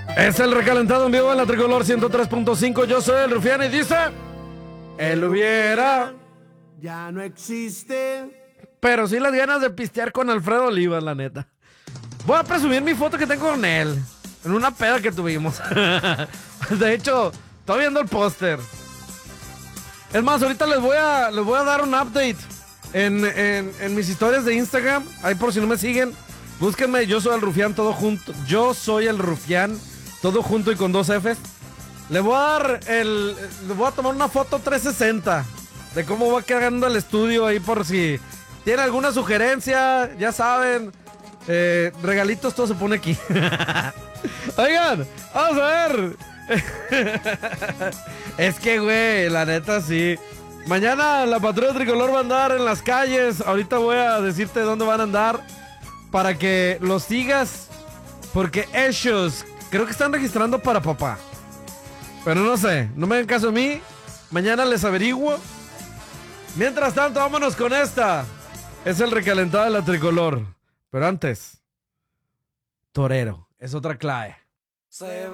Es el recalentado en vivo en la Tricolor 103.5. Yo soy el Rufián y dice: él hubiera. Ya no existe. Pero sí las ganas de pistear con Alfredo Olivas, la neta. Voy a presumir mi foto que tengo con él. En una peda que tuvimos. De hecho, estoy viendo el póster. Es más, ahorita les voy a dar un update en mis historias de Instagram. Ahí por si no me siguen, búsquenme. Yo soy el Rufián, todo junto. Yo soy el Rufián, todo junto y con 2 Fs. Le voy a tomar una foto 360 de cómo va quedando el estudio ahí por si tienen alguna sugerencia, ya saben. Regalitos, todo se pone aquí. Oigan, vamos a ver. Es que, güey, la neta sí. Mañana la patrulla tricolor va a andar en las calles. Ahorita voy a decirte dónde van a andar para que los sigas, porque ellos creo que están registrando para papá. Pero no sé, no me hagan caso a mí. Mañana les averiguo. Mientras tanto, vámonos con esta. Es el recalentado de la tricolor. Pero antes, torero, es otra clave.